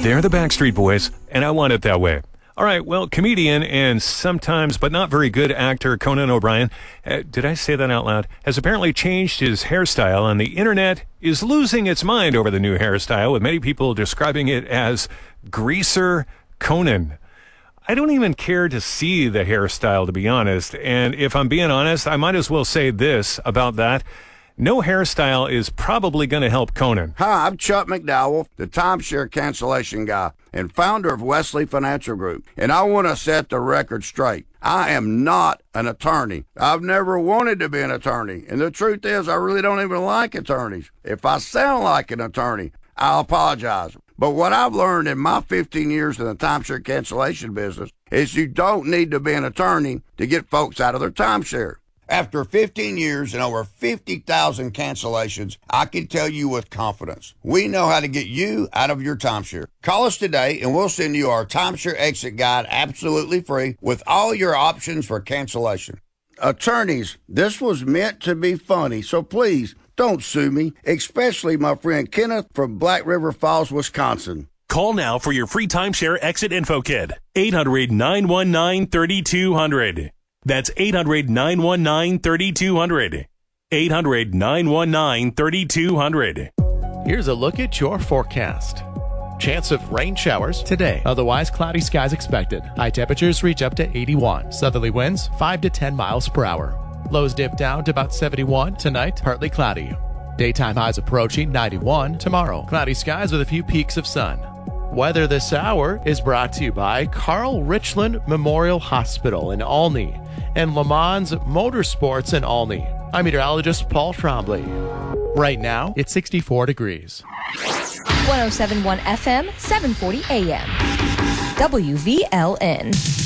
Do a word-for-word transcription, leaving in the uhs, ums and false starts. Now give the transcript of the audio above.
They're the Backstreet Boys, and I want it that way. All right, well, comedian and sometimes, but not very good actor Conan O'Brien, uh, did I say that out loud, has apparently changed his hairstyle, and the internet is losing its mind over the new hairstyle, with many people describing it as Greaser Conan. I don't even care to see the hairstyle, to be honest, and if I'm being honest, I might as well say this about that. No hairstyle is probably going to help Conan. Hi, I'm Chuck McDowell, the timeshare cancellation guy and founder of Wesley Financial Group, and I want to set the record straight. I am not an attorney. I've never wanted to be an attorney, and the truth is I really don't even like attorneys. If I sound like an attorney, I'll apologize. But what I've learned in my fifteen years in the timeshare cancellation business is you don't need to be an attorney to get folks out of their timeshare. After fifteen years and over fifty thousand cancellations, I can tell you with confidence, we know how to get you out of your timeshare. Call us today and we'll send you our timeshare exit guide absolutely free with all your options for cancellation. Attorneys, this was meant to be funny, so please don't sue me, especially my friend Kenneth from Black River Falls, Wisconsin. Call now for your free timeshare exit info kit. eight hundred, nine one nine, three two zero zero. That's eight hundred, nine one nine, three two zero zero. eight hundred, nine one nine, three two zero zero. Here's a look at your forecast. Chance of rain showers today. Otherwise, cloudy skies expected. High temperatures reach up to eighty-one. Southerly winds five to ten miles per hour. Lows dip down to about seventy-one. Tonight, partly cloudy. Daytime highs approaching ninety-one. Tomorrow, cloudy skies with a few peaks of sun. Weather this hour is brought to you by Carl Richland Memorial Hospital in Olney and Le Mans Motorsports in Olney. I'm meteorologist Paul Trombley. Right now, it's sixty-four degrees. one oh seven point one F M, seven forty A M. W V L N.